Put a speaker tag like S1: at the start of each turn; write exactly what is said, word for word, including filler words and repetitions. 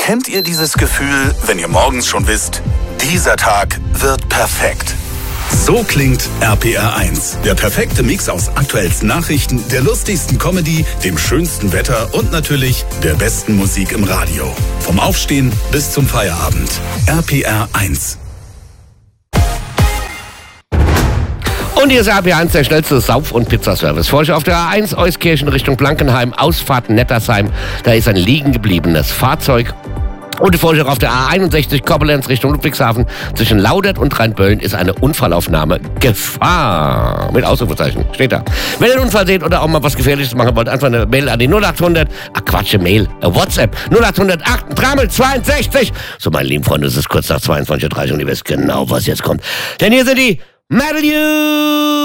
S1: Kennt ihr dieses Gefühl, wenn ihr morgens schon wisst, dieser Tag wird perfekt? So klingt R P R eins. Der perfekte Mix aus aktuellsten Nachrichten, der lustigsten Comedy, dem schönsten Wetter und natürlich der besten Musik im Radio. Vom Aufstehen bis zum Feierabend. R P R eins.
S2: Und hier ist R P R eins, der schnellste Sauf- und Pizzaservice. Vor euch auf der A eins Euskirchen Richtung Blankenheim, Ausfahrt Nettersheim. Da ist ein liegen gebliebenes Fahrzeug. Und vor euch auf der A einundsechzig Koblenz Richtung Ludwigshafen zwischen Laudert und Rheinböllen ist eine Unfallaufnahme Gefahr. Mit Ausrufezeichen. Steht da. Wenn ihr einen Unfall seht oder auch mal was Gefährliches machen wollt, einfach eine Mail an die null acht hundert. Ach Quatsch, eine Mail. Eine WhatsApp. null acht hundert acht drei zweiundsechzig. So, meine lieben Freunde, es ist kurz nach zweiundzwanzig Uhr dreißig und ihr wisst genau, was jetzt kommt. Denn hier sind die Metal News.